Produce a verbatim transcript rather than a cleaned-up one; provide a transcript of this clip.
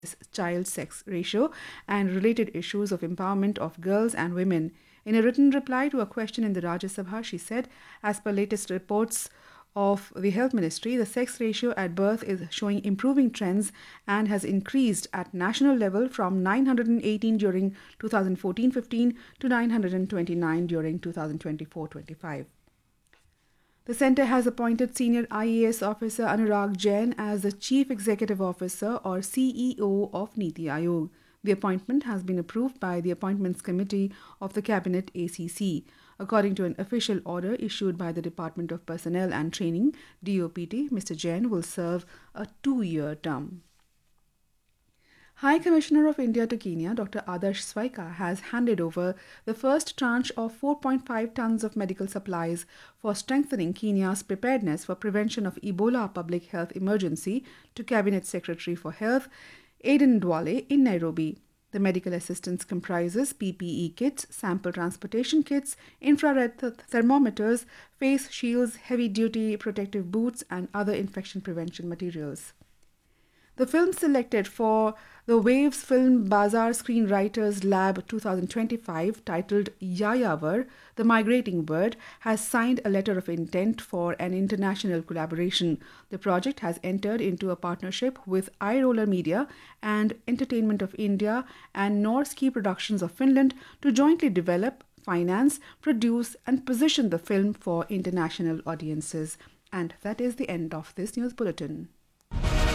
child sex ratio and related issues of empowerment of girls and women. In a written reply to a question in the Rajya Sabha, she said, as per latest reports of the Health Ministry, the sex ratio at birth is showing improving trends and has increased at national level from nine hundred eighteen during two thousand fourteen fifteen to nine hundred twenty-nine during two thousand twenty-four twenty-five. The centre has appointed senior I A S officer Anurag Jain as the Chief Executive Officer or C E O of Niti Aayog. The appointment has been approved by the Appointments Committee of the Cabinet A C C. According to an official order issued by the Department of Personnel and Training, D O P T, Mister Jain will serve a two-year term. High Commissioner of India to Kenya, Doctor Adarsh Swaika, has handed over the first tranche of four point five tons of medical supplies for strengthening Kenya's preparedness for prevention of Ebola public health emergency to Cabinet Secretary for Health, Aden Duale, in Nairobi. The medical assistance comprises P P E kits, sample transportation kits, infrared th- thermometers, face shields, heavy-duty protective boots, and other infection prevention materials. The film selected for the Waves Film Bazaar Screenwriters Lab twenty twenty-five, titled Yayavar, The Migrating Bird, has signed a letter of intent for an international collaboration. The project has entered into a partnership with iRoller Media and Entertainment of India and Norski Productions of Finland to jointly develop, finance, produce, and position the film for international audiences. And that is the end of this news bulletin.